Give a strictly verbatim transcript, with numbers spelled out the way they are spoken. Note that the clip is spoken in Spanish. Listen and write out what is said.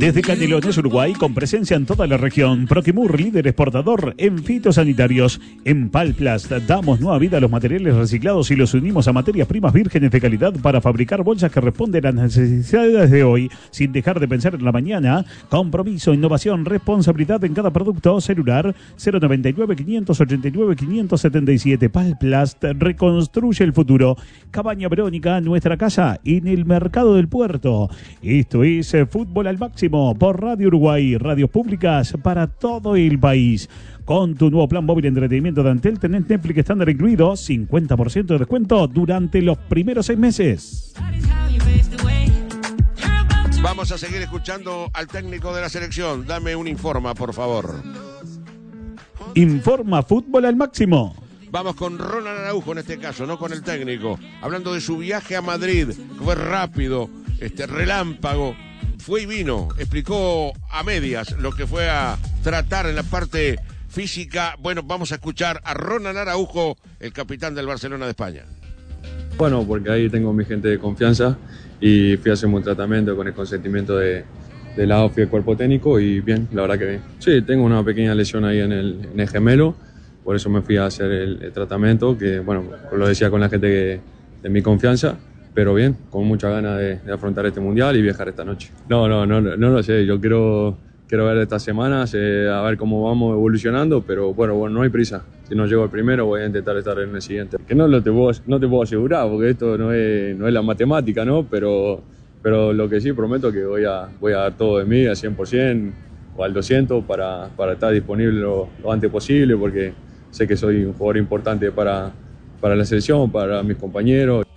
Desde Canelones, Uruguay, con presencia en toda la región, Proquimur, líder exportador en fitosanitarios. En Palplast damos nueva vida a los materiales reciclados y los unimos a materias primas vírgenes de calidad para fabricar bolsas que responden a las necesidades de hoy, sin dejar de pensar en la mañana. Compromiso, innovación, responsabilidad en cada producto. Celular cero noventa y nueve, quinientos ochenta y nueve, quinientos setenta y siete. Palplast reconstruye el futuro. Cabaña Verónica, nuestra casa en el mercado del puerto. Esto es Fútbol al Máximo por Radio Uruguay, radios públicas para todo el país. Con tu nuevo plan móvil de entretenimiento de Antel, tenés Netflix estándar incluido, cincuenta por ciento de descuento durante los primeros seis meses. Vamos a seguir escuchando al técnico de la selección. Dame un informa, por favor. Informa Fútbol al Máximo. Vamos con Ronald Araujo en este caso, no con el técnico. Hablando de su viaje a Madrid, que fue rápido, este relámpago. Fue y vino, explicó a medias lo que fue a tratar en la parte física. Bueno, vamos a escuchar a Ronald Araujo, el capitán del Barcelona de España. Bueno, porque ahí tengo mi gente de confianza y fui a hacer un tratamiento con el consentimiento de, de la O F I y el cuerpo técnico y bien, la verdad que bien. Sí, tengo una pequeña lesión ahí en el, en el gemelo, por eso me fui a hacer el, el tratamiento, que bueno, lo decía con la gente que, de mi confianza. Pero bien, con muchas ganas de, de afrontar este mundial y viajar esta noche. No, no, no, no, no lo sé. Yo quiero, quiero ver estas semanas, eh, a ver cómo vamos evolucionando, pero bueno, bueno, no hay prisa. Si no llego al primero, voy a intentar estar en el siguiente. Que no lo te puedo, no te puedo asegurar, porque esto no es, no es la matemática, ¿no? Pero, pero lo que sí prometo es que voy a, voy a dar todo de mí al cien por ciento o al doscientos por ciento para, para estar disponible lo, lo antes posible, porque sé que soy un jugador importante para, para la selección, para mis compañeros.